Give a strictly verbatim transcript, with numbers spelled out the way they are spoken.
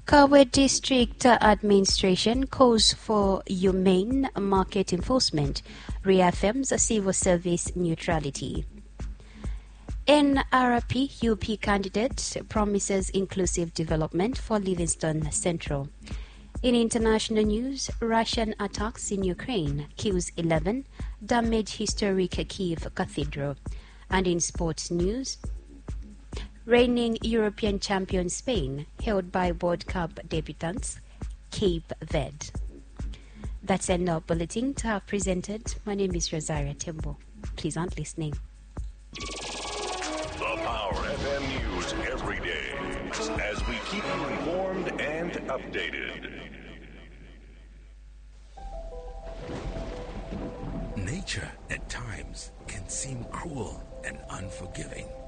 Kawe District Administration calls for humane market enforcement, reaffirms civil service neutrality. N R P U P candidate promises inclusive development for Livingston Central. In international news, Russian attacks in Ukraine kills eleven, damage historic Kiev Cathedral. And in sports news, reigning European champion Spain held by World Cup debutants Cape Verde. That's a now bulletin to have presented. My name is Rosaria Timbo. Please aren't listening. The Power F M News every day as we keep you informed and updated. Nature at times can seem cruel and unforgiving.